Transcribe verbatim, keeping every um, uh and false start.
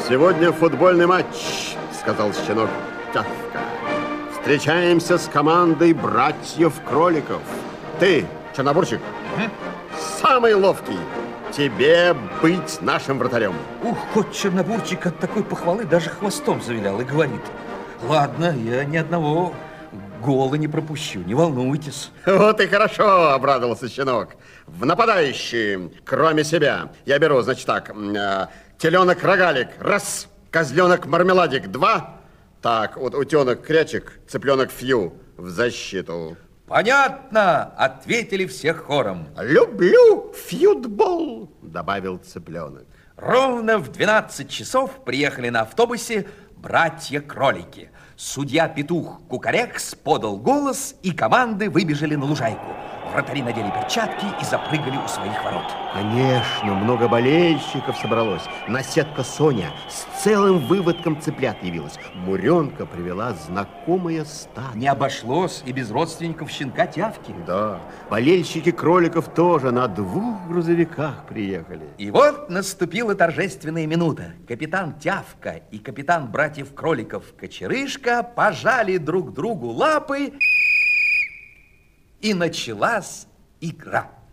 Сегодня футбольный матч, сказал щенок Тявка. Встречаемся с командой братьев Кроликов. Ты, Чернобурчик, угу. самый ловкий. Тебе быть нашим вратарем. Ух, кот Чернобурчик от такой похвалы даже хвостом завилял и говорит: ладно, я ни одного гола не пропущу, не волнуйтесь. Вот и хорошо, обрадовался щенок. В нападающие, кроме себя, я беру, значит так, э, теленок-рогалик, раз, козленок-мармеладик, два, так, вот утенок-крячик, цыпленок-фью в защиту. Понятно, ответили все хором. Люблю фьютбол, добавил цыпленок. Ровно в двенадцать часов приехали на автобусе братья-кролики. Судья-петух Кукарекс подал голос, и команды выбежали на лужайку. Вратари надели перчатки и запрыгали у своих ворот. Конечно, много болельщиков собралось. Наседка Соня с целым выводком цыплят явилась. Муренка привела знакомое стадо. Не обошлось и без родственников щенка Тявки. Да, болельщики кроликов тоже на двух грузовиках приехали. И вот наступила торжественная минута. Капитан Тявка и капитан братьев Кроликов Кочерышка пожали друг другу лапы, и началась игра.